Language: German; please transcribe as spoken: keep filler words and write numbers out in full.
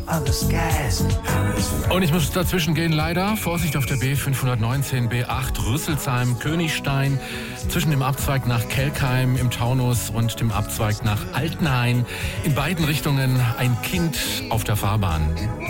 Und ich muss dazwischen gehen, leider. Vorsicht auf der B fünfhundertneunzehn, B acht, Rüsselsheim, Königstein. Zwischen dem Abzweig nach Kelkheim im Taunus und dem Abzweig nach Altenhain. In beiden Richtungen ein Kind auf der Fahrbahn.